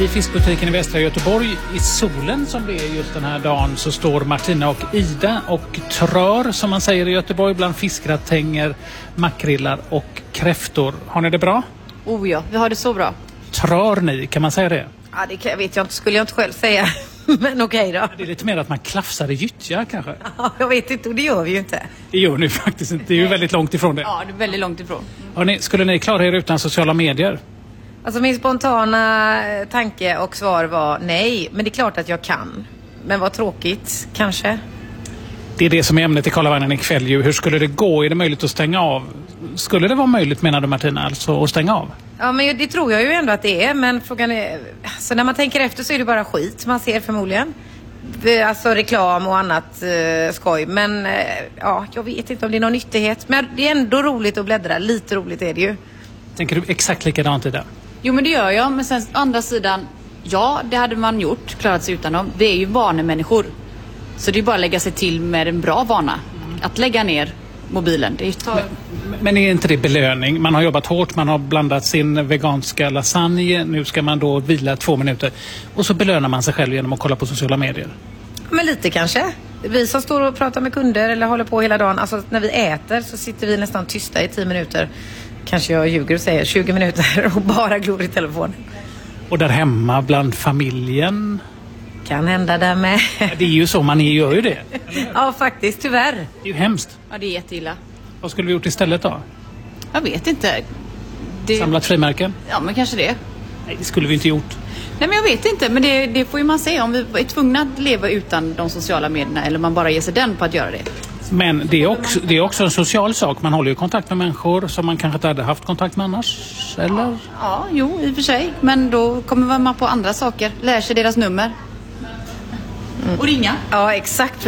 I fiskbutiken i västra Göteborg i solen som det är just den här dagen så står Martina och Ida och trör som man säger i Göteborg bland fiskgratänger, makrillar och kräftor. Har ni det bra? Oh ja, vi har det så bra. Trör ni, kan man säga det? Ja, det vet jag inte, skulle jag inte själv säga. Men okej då. Det är lite mer att man klafsar i gyttja kanske. Ja, jag vet inte, och det gör vi ju inte. Det gör ni faktiskt inte, det är ju väldigt långt ifrån det. Ja, det är väldigt långt ifrån. Skulle ni klara er utan sociala medier? Alltså min spontana tanke och svar var nej, men det är klart att jag kan. Men vad tråkigt, kanske. Det är det som är ämnet i Karlavagnen ikväll ju. Hur skulle det gå? Är det möjligt att stänga av? Skulle det vara möjligt, menar du Martina, alltså att stänga av? Ja, men det tror jag ju ändå att det är. Men frågan är, så när man tänker efter så är det bara skit man ser förmodligen. Alltså reklam och annat skoj. Men ja, jag vet inte om det är någon nyttighet. Men det är ändå roligt att bläddra. Lite roligt är det ju. Tänker du exakt likadant i det? Jo, men det gör jag. Men sen andra sidan, ja, det hade man gjort, klarat sig utan dem. Det är ju vanemänniskor. Så det är bara att lägga sig till med en bra vana. Att lägga ner mobilen. Det är men är inte det belöning? Man har jobbat hårt, man har blandat sin veganska lasagne. Nu ska man då vila 2 minuter. Och så belönar man sig själv genom att kolla på sociala medier. Men lite kanske. Vi som står och pratar med kunder eller håller på hela dagen. Alltså när vi äter så sitter vi nästan tysta i 10 minuter. Kanske jag ljuger och säger 20 minuter och bara glor i telefonen. Och där hemma bland familjen? Kan hända där med. Det är ju så, man gör ju det. Ja, faktiskt, tyvärr. Det är ju hemskt. Ja, det är jätteilla. Vad skulle vi gjort istället då? Jag vet inte. Samlat frimärken? Ja, men kanske det. Nej, det skulle vi inte gjort. Nej, men jag vet inte. Men det får ju man se om vi är tvungna att leva utan de sociala medierna eller man bara ger sig den på att göra det. Men det är också en social sak. Man håller ju kontakt med människor som man kanske inte hade haft kontakt med annars, eller? Ja, jo, i och för sig. Men då kommer man på andra saker. Lär sig deras nummer. Och ringa. Ja, exakt.